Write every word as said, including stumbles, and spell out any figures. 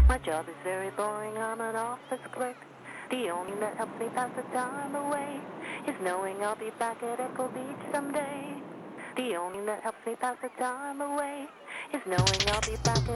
My job is very boring, I'm an office clerk. The only thing that helps me pass the time away is knowing I'll be back at Echo Beach someday. The only thing that helps me pass the time away is knowing I'll be back at